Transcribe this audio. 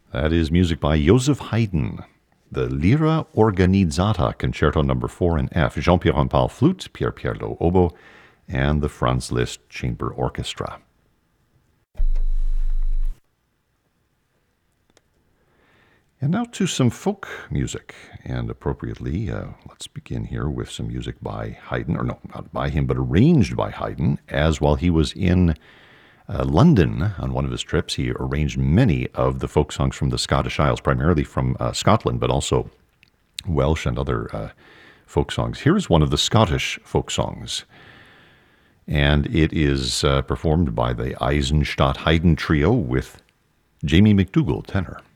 That is music by Joseph Haydn. The Lira Organizzata, Concerto No. 4 in F, Jean-Pierre Rampal flute, Pierre Pierlot oboe, and the Franz Liszt Chamber Orchestra. And now to some folk music, and appropriately, let's begin here with some music by Haydn, or no, not by him, but arranged by Haydn, as while he was in London on one of his trips, he arranged many of the folk songs from the Scottish Isles, primarily from Scotland, but also Welsh and other folk songs. Here is one of the Scottish folk songs, and it is performed by the Eisenstadt Haydn Trio with Jamie McDougall, tenor.